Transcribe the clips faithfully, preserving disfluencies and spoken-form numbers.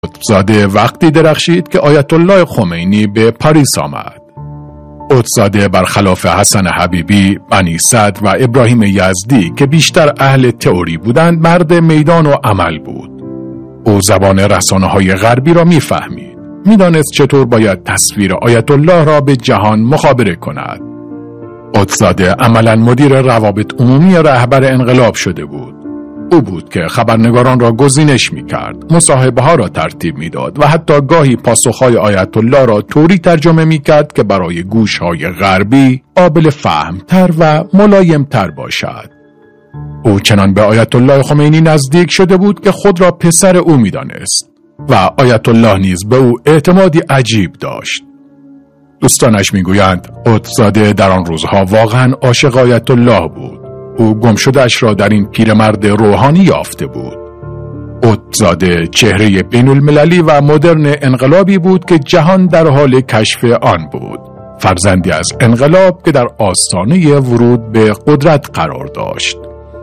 قطبزاده وقتی درخشید که آیت الله خمینی به پاریس آمد. قطبزاده برخلاف حسن حبیبی، بنی صدر و ابراهیم یزدی که بیشتر اهل تئوری بودند، مرد میدان و عمل بود. او زبان رسانه‌های غربی را می‌فهمید. می‌دانست چطور باید تصویر آیت الله را به جهان مخابره کند. قطبزاده عملاً مدیر روابط عمومی رهبر انقلاب شده بود. او بود که خبرنگاران را گزینش می‌کرد، مصاحبه‌ها را ترتیب می‌داد و حتی گاهی پاسخ‌های آیت الله را طوری ترجمه می‌کرد که برای گوش‌های غربی قابل فهم‌تر و ملایم‌تر باشد. او چنان به آیت الله خمینی نزدیک شده بود که خود را پسر او می‌دانست و آیت الله نیز به او اعتمادی عجیب داشت. دوستانش می‌گویند قطبزاده در آن روزها واقعاً عاشق آیت الله بود. او گمشده‌اش را در این پیرمرد روحانی یافته بود. قطبزاده چهره بین المللی و مدرن انقلابی بود که جهان در حال کشف آن بود. فرزندی از انقلاب که در آستانه ورود به قدرت قرار داشت.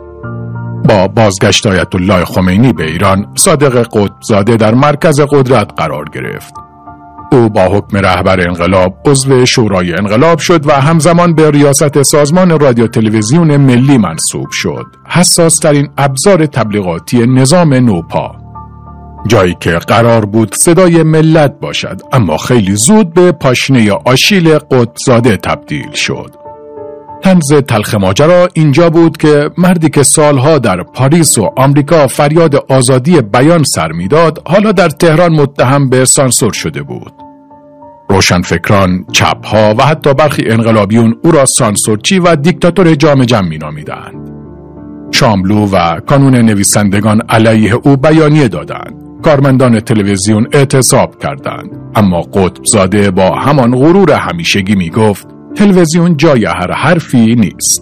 با بازگشت آیت الله خمینی به ایران، صادق قطبزاده در مرکز قدرت قرار گرفت. او با حکم رهبر انقلاب عضو شورای انقلاب شد و همزمان به ریاست سازمان رادیو تلویزیون ملی منصوب شد، حساس ترین ابزار تبلیغاتی نظام نوپا. جایی که قرار بود صدای ملت باشد، اما خیلی زود به پاشنه آشیل قطبزاده تبدیل شد. طنز تلخ ماجرا اینجا بود که مردی که سالها در پاریس و آمریکا فریاد آزادی بیان سر میداد، حالا در تهران متهم به سانسور شده بود. روشنفکران، چپ‌ها و حتی برخی انقلابیون او را سانسورچی و دیکتاتور جام جم می‌نامیدند. شاملو و کانون نویسندگان علیه او بیانیه دادند. کارمندان تلویزیون اعتصاب کردند، اما قطبزاده با همان غرور همیشگی میگفت تلویزیون جای هر حرفی نیست.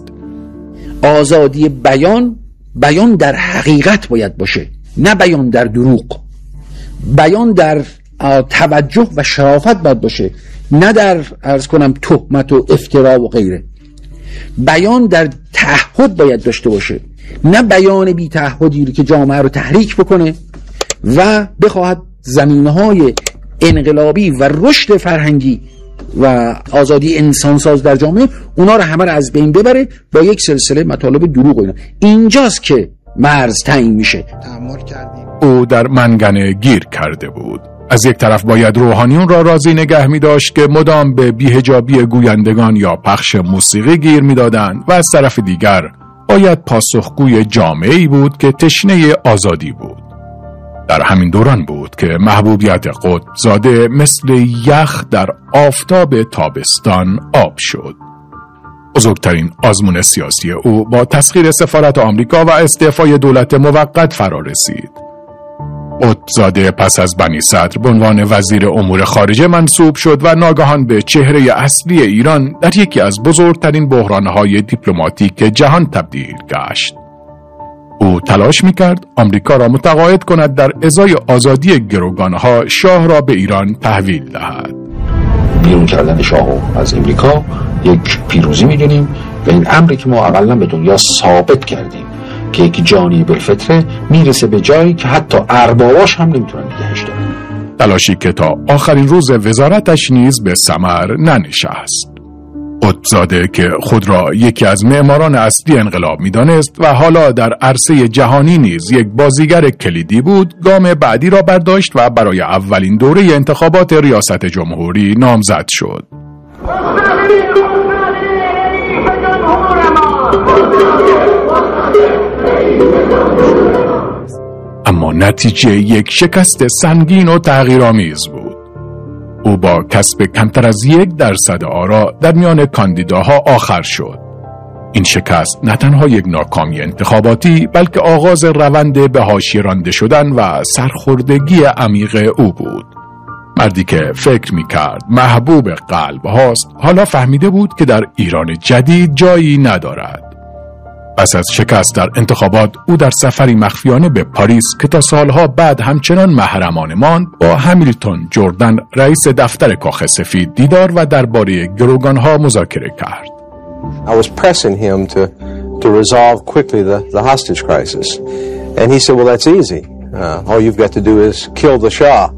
آزادی بیان، بیان در حقیقت باید باشه، نه بیان در دروغ. بیان در توجه و شرافت باید باشه، نه در عرض کنم تهمت و افترا و غیره. بیان در تعهد باید داشته باشه، نه بیان بی تعهدی که جامعه رو تحریک بکنه و بخواهد زمینهای انقلابی و رشد فرهنگی و آزادی انسانساز در جامعه اونا رو همه رو از بین ببره با یک سلسله مطالب دروغ و اینا. اینجاست که مرز تعیین میشه. تأمل کردیم. او در منگنه گیر کرده بود. از یک طرف باید روحانیون را راضی نگه می داشت که مدام به بی‌حجابی گویندگان یا پخش موسیقی گیر می دادند و از طرف دیگر باید پاسخگوی جامعه‌ای بود که تشنه آزادی بود. در همین دوران بود که محبوبیت قطبزاده مثل یخ در آفتاب تابستان آب شد. بزرگترین آزمون سیاسی او با تسخیر سفارت آمریکا و استعفای دولت موقت فرا رسید. قطبزاده پس از بنی صدر به عنوان وزیر امور خارجه منصوب شد و ناگهان به چهره اصلی ایران در یکی از بزرگترین بحران‌های دیپلماتیک جهان تبدیل گشت. او تلاش می‌کرد آمریکا را متقاعد کند در ازای آزادی گروگان‌ها شاه را به ایران تحویل دهد. بیرون کردن شاه از امریکا یک پیروزی می‌دونیم و این امری که ما اقلاً به دنیا ثابت کردیم که یک جانی بالفطره میرسه به جایی که حتی ارباباش هم نمیتونن نگهش دارن. تلاشی که تا آخرین روز وزارتش نیز به ثمر ننشست. قطبزاده که خود را یکی از معماران اصلی انقلاب میدانست و حالا در عرصه جهانی نیز یک بازیگر کلیدی بود، گام بعدی را برداشت و برای اولین دوره انتخابات ریاست جمهوری نامزد شد. اما نتیجه یک شکست سنگین و تغییرآمیز بود. او با کسب کمتر از یک درصد آرا در میان کاندیداها آخر شد. این شکست نه تنها یک ناکامی انتخاباتی بلکه آغاز روند به حاشیه رانده شدن و سرخوردگی عمیق او بود. مردی که فکر می‌کرد محبوب قلب هاست، حالا فهمیده بود که در ایران جدید جایی ندارد. پس از شکست در انتخابات او در سفری مخفیانه به پاریس که تا سالها بعد همچنان محرمانه ماند، با همیلتون جردن رئیس دفتر کاخ سفید دیدار و درباره گروگانها مذاکره کرد. I was pressing him to to resolve quickly the the hostage crisis, and he said, "Well, that's easy. Uh, all you've got to do is kill the Shah.